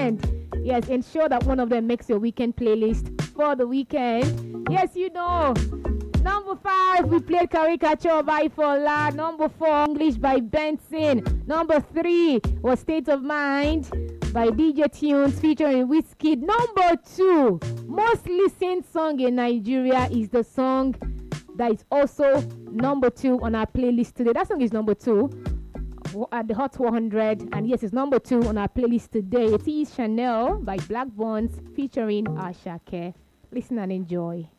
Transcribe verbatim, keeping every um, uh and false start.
weekend. Yes, ensure that one of them makes your weekend playlist for the weekend. Yes, you know. Number five, we played Caricature by Fola. Number four, English by Benson. Number three was State of Mind by D J Tunes featuring Wizkid. Number two, most listened song in Nigeria is the song that is also number two on our playlist today. That song is number two at the Hot one hundred, and yes, it's number two on our playlist today. It is Chanel by Black Bones featuring Ashake. Listen and enjoy.